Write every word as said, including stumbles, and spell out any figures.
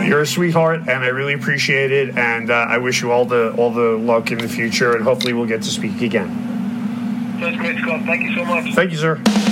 You're a sweetheart, and I really appreciate it. And uh, I wish you all the all the luck in the future, and hopefully we'll get to speak again. That's great, Scott. Thank you so much. Thank you, sir.